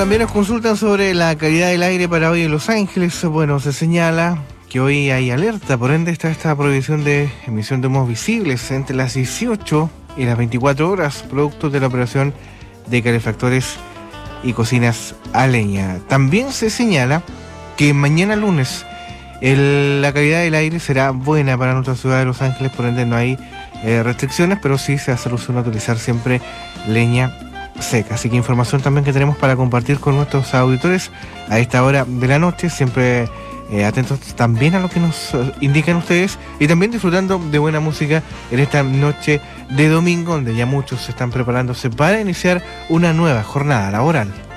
también nos consultan sobre la calidad del aire para hoy en Los Ángeles. Bueno, se señala que hoy hay alerta, por ende está esta prohibición de emisión de humos visibles entre las 18 y las 24 horas, producto de la operación de calefactores y cocinas a leña. También se señala que mañana lunes la calidad del aire será buena para nuestra ciudad de Los Ángeles, por ende no hay restricciones, pero sí se hace alusión a utilizar siempre leña seca. Así que información también que tenemos para compartir con nuestros auditores a esta hora de la noche, siempre atentos también a lo que nos indican ustedes y también disfrutando de buena música en esta noche de domingo, donde ya muchos están preparándose para iniciar una nueva jornada laboral.